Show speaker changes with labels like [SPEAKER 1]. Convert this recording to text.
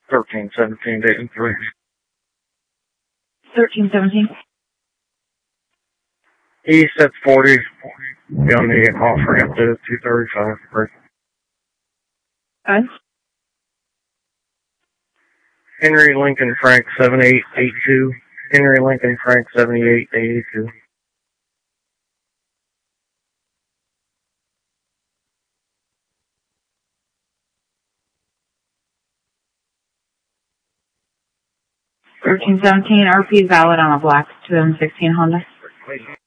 [SPEAKER 1] 1317 Dayton 3.
[SPEAKER 2] 1317.
[SPEAKER 1] East at 40. Be on the off ramp to 235. Right. Henry Lincoln Frank 7882. Henry Lincoln Frank 7882.
[SPEAKER 2] RP valid on a black 2016 Honda.